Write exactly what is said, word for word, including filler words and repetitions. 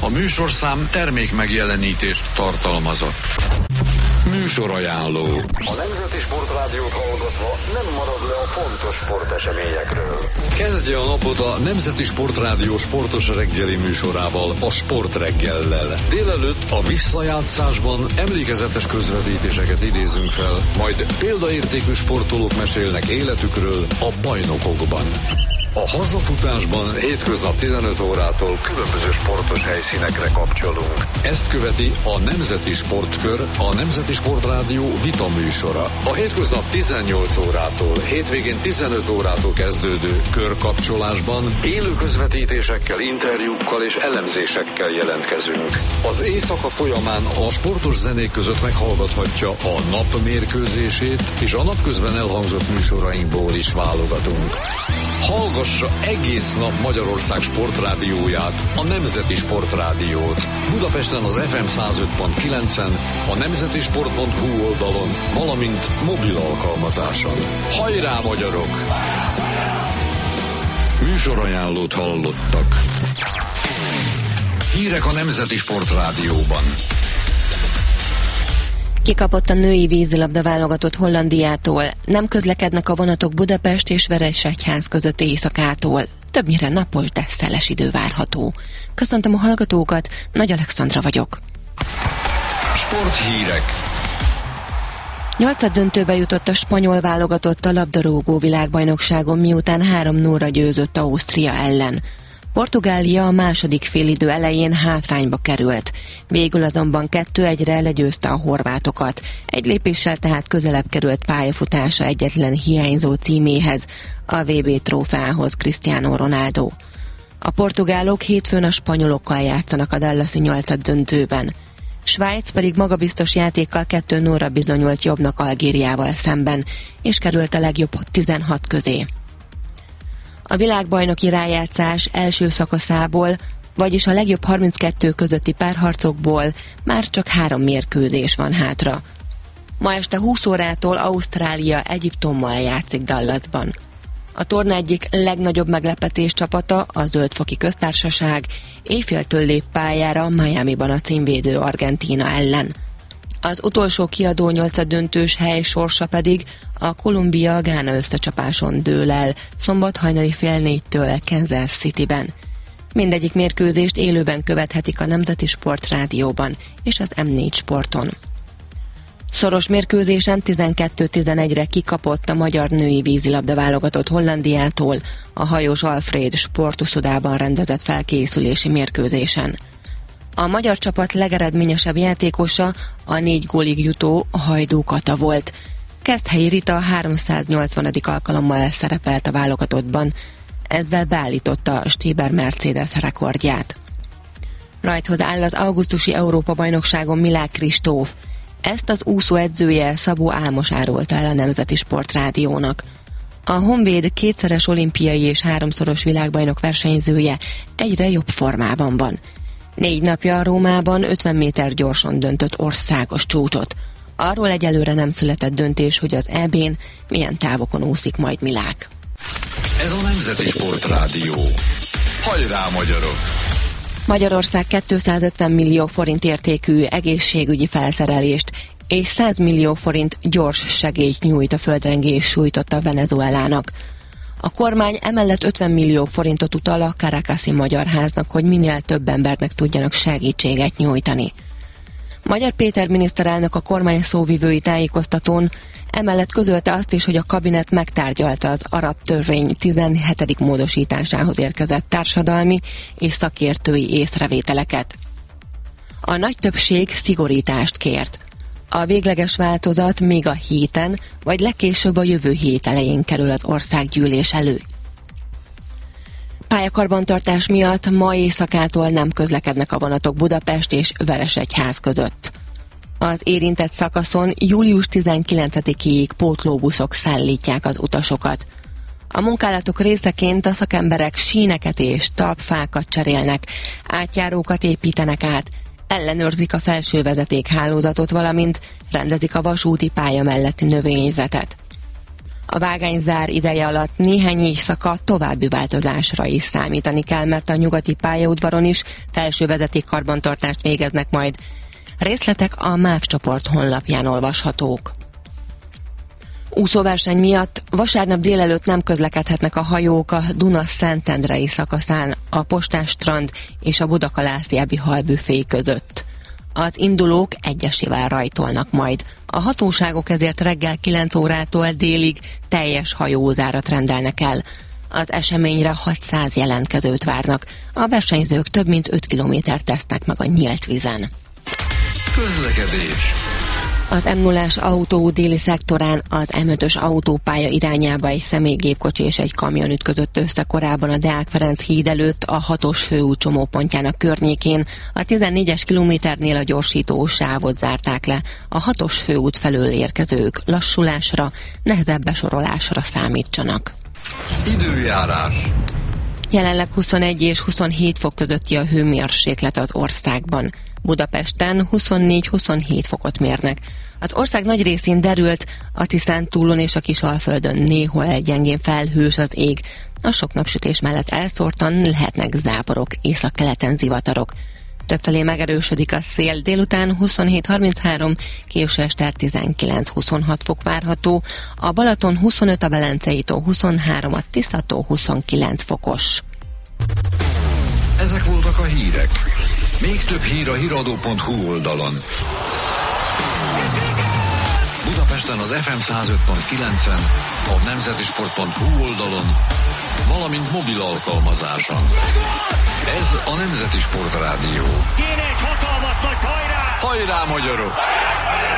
A műsorszám termék megjelenítést tartalmazott. Műsorajánló. A Nemzeti Sportrádiót hallgatva nem marad le a fontos sporteseményekről. Kezdje a napot a Nemzeti Sportrádió sportos reggeli műsorával, a Sportreggellel. Délelőtt a visszajátszásban emlékezetes közvetítéseket idézünk fel, majd példaértékű sportolók mesélnek életükről a bajnokokban. A hazafutásban hétköznap tizenöt órától különböző sportos helyszínekre kapcsolunk. Ezt követi a Nemzeti Sportkör, a Nemzeti Sportrádió vita műsora. A hétköznap tizennyolc órától, hétvégén tizenöt órától kezdődő körkapcsolásban élő közvetítésekkel, interjúkkal és elemzésekkel jelentkezünk. Az éjszaka folyamán a sportos zenék között meghallgathatja a nap mérkőzését, és a napközben elhangzott műsorainkból is válogatunk. Hallgassa egész nap Magyarország sportrádióját, a Nemzeti Sportrádiót. Budapesten az ef em száz öt pont kilencen, a nemzeti sport pont hu oldalon, valamint mobil alkalmazáson. Hajrá, magyarok! Műsorajánlót hallottak. Hírek a Nemzeti Sportrádióban. Kikapott a női vízilabda válogatott Hollandiától. Nem közlekednek a vonatok Budapest és Veresegyház között éjszakától. Többnyire napos, de szeles idő várható. Köszöntöm a hallgatókat, Nagy Alexandra vagyok. Sporthírek. Nyolcad döntőbe jutott a spanyol válogatott a labdarúgó világbajnokságon, miután három nullra győzött Ausztria ellen. Portugália a második félidő elején hátrányba került. Végül azonban kettő egyre legyőzte a horvátokat. Egy lépéssel tehát közelebb került pályafutása egyetlen hiányzó címéhez, a vé bé trófeához Cristiano Ronaldo. A portugálok hétfőn a spanyolokkal játszanak a dallasi nyolcad döntőben. Svájc pedig magabiztos játékkal kettő nullra bizonyult jobbnak Algériával szemben, és került a legjobb tizenhat közé. A világbajnoki rájátszás első szakaszából, vagyis a legjobb harminckettő közötti párharcokból már csak három mérkőzés van hátra. Ma este húsz órától Ausztrália Egyiptommal játszik Dallasban. A torna egyik legnagyobb meglepetés csapata, a Zöld-foki Köztársaság, éjféltől lép pályára Miamiban a címvédő Argentína ellen. Az utolsó kiadó nyolcaddöntős hely sorsa pedig a Kolumbia-Gána összecsapáson dől el, szombat hajnali fél négytől Kansas Cityben. Mindegyik mérkőzést élőben követhetik a Nemzeti Sportrádióban és az em négy Sporton. Szoros mérkőzésen tizenkettő tizenegyre kikapott a magyar női vízilabda válogatott Hollandiától a Hajós Alfréd sportuszodában rendezett felkészülési mérkőzésen. A magyar csapat legeredményesebb játékosa a négy gólig jutó Hajdú Kata volt. Keszthelyi Rita a háromszáznyolcvanadik alkalommal szerepelt a válogatottban, ezzel beállította a Stieber Mercedes rekordját. Rajthoz áll az augusztusi Európa-bajnokságon Milák Kristóf. Ezt az úszó edzője Szabó Álmos árulta el a Nemzeti Sportrádiónak. A Honvéd kétszeres olimpiai és háromszoros világbajnok versenyzője egyre jobb formában van. Négy napja Rómában ötven méter gyorsan döntött országos csúcsot. Arról egyelőre nem született döntés, hogy az é bén milyen távokon úszik majd Milák. Ez a Nemzeti Sportrádió. Hajrá, magyarok! Magyarország kétszázötven millió forint értékű egészségügyi felszerelést és száz millió forint gyors segélyt nyújt a földrengés sújtotta Venezuelának. A kormány emellett ötven millió forintot utal a Caracasi Magyar Háznak, hogy minél több embernek tudjanak segítséget nyújtani. Magyar Péter miniszterelnök a kormány szóvivői tájékoztatón emellett közölte azt is, hogy a kabinet megtárgyalta az arab törvény tizenhetedik módosításához érkezett társadalmi és szakértői észrevételeket. A nagy többség szigorítást kért. A végleges változat még a héten, vagy legkésőbb a jövő hét elején kerül az országgyűlés elő. Pályakarbantartás miatt ma éjszakától nem közlekednek a vonatok Budapest és Veresegyház között. Az érintett szakaszon július tizenkilencedikéig pótlóbuszok szállítják az utasokat. A munkálatok részeként a szakemberek síneket és talpfákat cserélnek, átjárókat építenek át, ellenőrzik a felső vezetékhálózatot, valamint rendezik a vasúti pálya melletti növényzetet. A vágányzár ideje alatt néhány éjszaka további változásra is számítani kell, mert a nyugati pályaudvaron is felső vezeték karbantartást végeznek majd. Részletek a MÁV csoport honlapján olvashatók. Úszóverseny miatt vasárnap délelőtt nem közlekedhetnek a hajók a Duna-Szentendrei szakaszán a Postás strand és a Budakalászi halbüfé között. Az indulók egyesével rajtolnak majd. A hatóságok ezért reggel kilenc órától délig teljes hajózárat rendelnek el. Az eseményre hatszáz jelentkezőt várnak. A versenyzők több mint öt kilométert tesznek meg a nyílt vízen. Közlekedés. Az em nullás autó déli szektorán az em ötös autópálya irányába egy személygépkocsi és egy kamion ütközött össze korábban a Deák Ferenc híd előtt a hatos főút csomópontjának környékén. A tizennégyes kilométernél a gyorsító sávot zárták le. A hatos főút felől érkezők lassulásra, nehezebb besorolásra számítsanak. Időjárás. Jelenleg huszonegy és huszonhét fok közötti a hőmérséklet az országban. Budapesten huszonnégy-huszonhét fokot mérnek. Az ország nagy részén derült, a Tiszántúlon és a Kisalföldön néhol gyengén felhős az ég. A sok napsütés mellett elszórtan lehetnek záporok, északkeleten zivatarok. Többfelé megerősödik a szél, délután huszonhét harminchárom, késő este tizenkilenc-huszonhat fok várható, a Balaton huszonöt, a Velencei tó huszonhárom, a Tisza-tó huszonkilenc fokos. Ezek voltak a hírek. Még több hír a híradó pont hu oldalon. Budapesten az ef em száz öt pont kilencen, a nemzetisport pont hu oldalon, valamint mobil alkalmazáson. Ez a Nemzeti Sport Rádió. Kéne egy hatalmas nagy hajrá! Hajrá, magyarok!